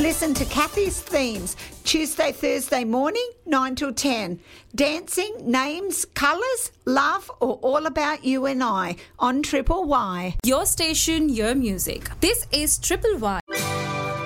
Listen to Kathy's Themes, Tuesday, Thursday morning, 9 till 10. Dancing, names, colours, love, or all about you and I on Triple Y. Your station, your music. This is Triple Y.